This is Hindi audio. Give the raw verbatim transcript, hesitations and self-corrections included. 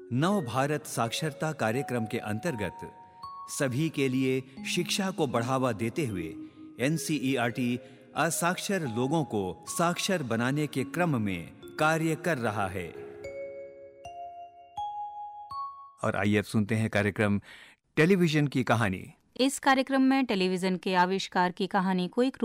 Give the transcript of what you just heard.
नव भारत साक्षरता कार्यक्रम के अंतर्गत सभी के लिए शिक्षा को बढ़ावा देते हुए एनसीईआरटी असाक्षर लोगों को साक्षर बनाने के क्रम में कार्य कर रहा है। और आइए अब सुनते हैं कार्यक्रम टेलीविजन की कहानी। इस कार्यक्रम में टेलीविजन के आविष्कार की कहानी को एक